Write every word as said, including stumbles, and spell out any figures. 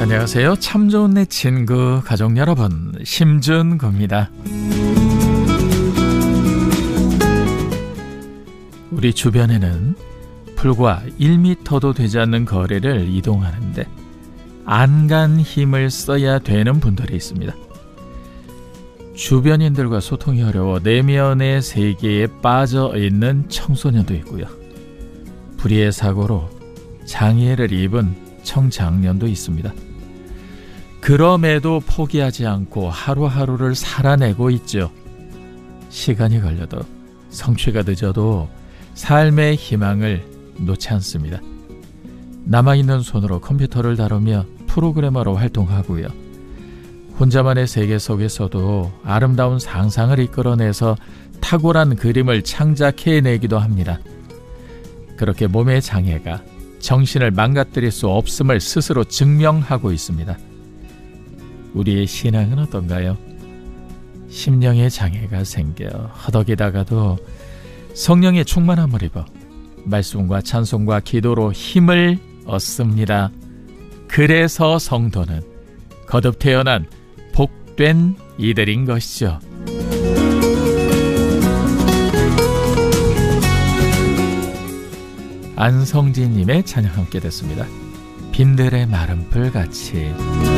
안녕하세요. 참 좋은 내 친구 가족 여러분, 심준구입니다. 우리 주변에는 불과 일 미터도 되지 않는 거리를 이동하는데 안간 힘을 써야 되는 분들이 있습니다. 주변인들과 소통이 어려워 내면의 세계에 빠져 있는 청소년도 있고요. 불의의 사고로 장애를 입은 청장년도 있습니다. 그럼에도 포기하지 않고 하루하루를 살아내고 있죠. 시간이 걸려도, 성취가 늦어도 삶의 희망을 놓지 않습니다. 남아있는 손으로 컴퓨터를 다루며 프로그래머로 활동하고요. 혼자만의 세계 속에서도 아름다운 상상을 이끌어내서 탁월한 그림을 창작해내기도 합니다. 그렇게 몸의 장애가 정신을 망가뜨릴 수 없음을 스스로 증명하고 있습니다. 우리의 신앙은 어떤가요? 심령의 장애가 생겨 허덕이다가도 성령의 충만함을 입어 말씀과 찬송과 기도로 힘을 얻습니다. 그래서 성도는 거듭 태어난 복된 이들인 것이죠. 안성진님의 찬양 함께 됐습니다. 빈들의 마른 풀같이.